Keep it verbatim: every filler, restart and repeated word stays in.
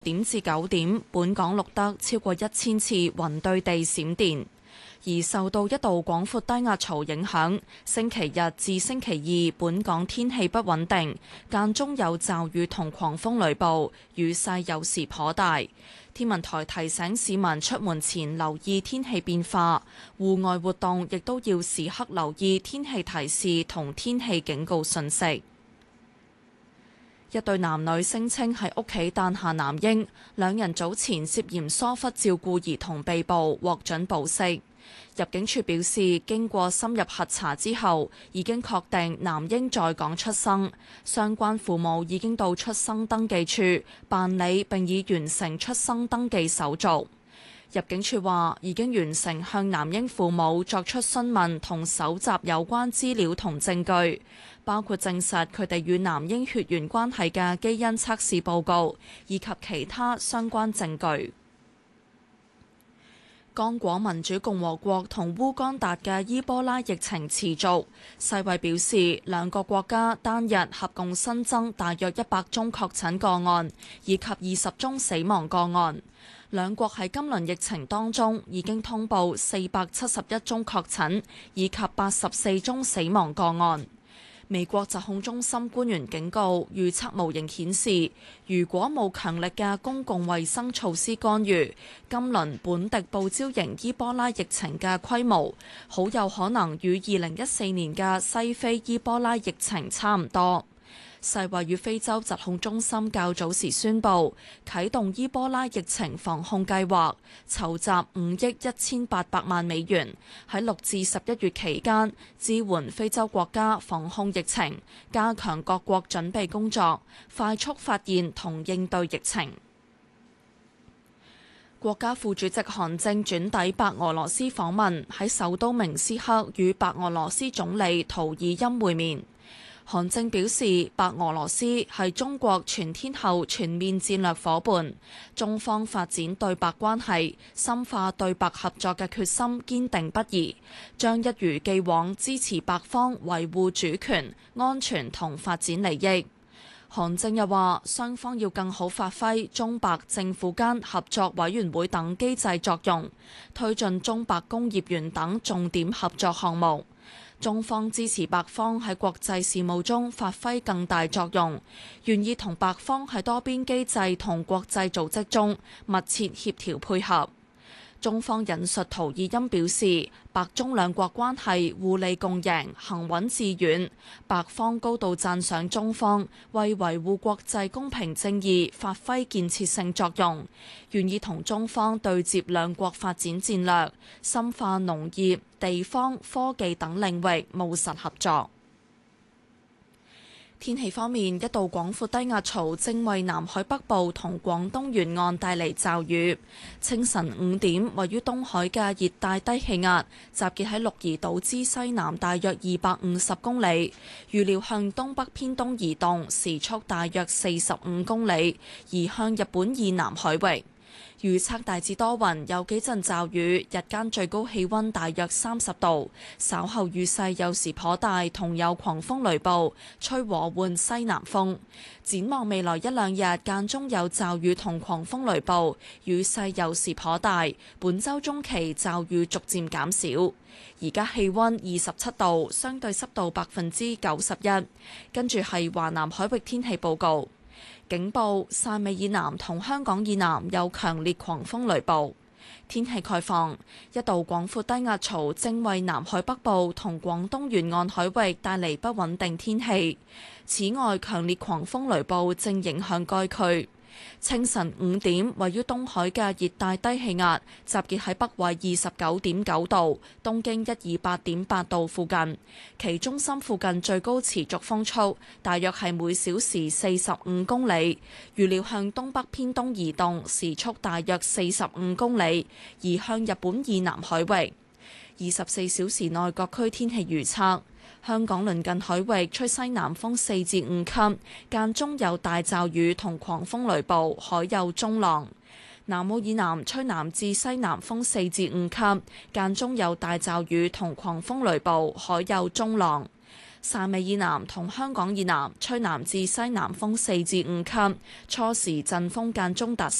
點至九點，本港錄得超過一千次雲對地閃電。而受到一道廣闊低壓槽影響，星期日至星期二本港天氣不穩定，間中有驟雨同狂風雷暴，雨勢有時頗大。天文台提醒市民出門前留意天氣變化，戶外活動亦都要時刻留意天氣提示同天氣警告訊息。一對男女聲稱喺屋企誕下男嬰，兩人早前涉嫌疏忽照顧兒童被捕，獲准保釋。入境處表示，經過深入核查之後，已經確定男嬰在港出生，相關父母已經到出生登記處辦理並已完成出生登記手續。入境處話已經完成向男嬰父母作出詢問同搜集有關資料同證據，包括證實佢哋與男嬰血緣關係嘅基因測試報告，以及其他相關證據。剛果民主共和國同烏干達嘅伊波拉疫情持續，世衛表示兩個國家單日合共新增大約一百宗確診個案，以及二十宗死亡個案。兩國喺今輪疫情當中已經通報四百七十一宗確診，以及八十四宗死亡個案。美國疾控中心官員警告，預測模型顯示，如果冇強力嘅公共衛生措施干預，今輪本地報招型伊波拉疫情嘅規模，好有可能與二零一四年嘅西非伊波拉疫情差唔多。世衛與非洲疾控中心較早時宣布啟動伊波拉疫情防控計劃，籌集五億一千八百萬美元，喺六至十一月期間支援非洲國家防控疫情，加強各國準備工作，快速發現同應對疫情。國家副主席韓正轉抵白俄羅斯訪問，喺首都明斯克與白俄羅斯總理圖爾欽會面。韓正表示，白俄羅斯係中國全天候全面戰略夥伴，中方發展對白關係、深化對白合作嘅決心堅定不移，將一如既往支持白方維護主權、安全同發展利益。韓正又話，雙方要更好發揮中白政府間合作委員會等機制作用，推進中白工業園等重點合作項目。中方支持白方喺國際事務中發揮更大作用，願意同白方喺多邊機制同國際組織中密切協調配合。中方引述圖爾欽表示，白中兩國關係互利共贏，行穩致遠。白方高度讚賞中方為維護國際公平正義發揮建設性作用，願意同中方對接兩國發展戰略，深化農業、地方、科技等領域務實合作。天氣方面，一道廣闊低壓槽正為南海北部同廣東沿岸帶嚟驟雨。清晨五點，位於東海嘅熱帶低氣壓集結喺鹿兒島之西南大約二百五十公里，預料向東北偏東移動，時速大約四十五公里，移向日本以南海域。預測大致多雲，有幾陣驟雨，日間最高氣溫大約三十度，稍後雨勢有時頗大，同有狂風雷暴，吹和緩西南風。展望未來一兩日，間中有驟雨同狂風雷暴，雨勢有時頗大。本週中期驟雨逐漸減少。而家氣溫二十七度，相對濕度百分之九十一。跟住係華南海域天氣報告。警報：汕尾以南同香港以南有強烈狂風雷暴。天氣概況：一道廣闊低壓槽正為南海北部同廣東沿岸海域帶嚟不穩定天氣。此外，強烈狂風雷暴正影響該區。清晨五點，位於東海嘅熱帶低氣壓集結喺北緯二十九點九度、東經一二八點八度附近，其中心附近最高持續風速大約係每小時四十五公里，預料向東北偏東移動，時速大約四十五公里，移向日本以南海域。二十四小時內各區天氣預測。香港鄰近海域吹西南風四至五級，間中有大驟雨同狂風雷暴，海有中浪。南澳以南吹南至西南風四至五級，間中有大驟雨同狂風雷暴，海有中浪。 汕尾以南同香港以南吹南至西南風四至五級，初時陣風間中達